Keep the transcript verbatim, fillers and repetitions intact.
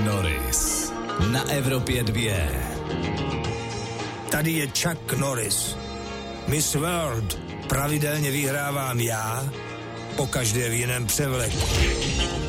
Norris na Evropě dvě. Tady je Chuck Norris. Miss World pravidelně vyhrávám já, pokaždé v jiném převleku.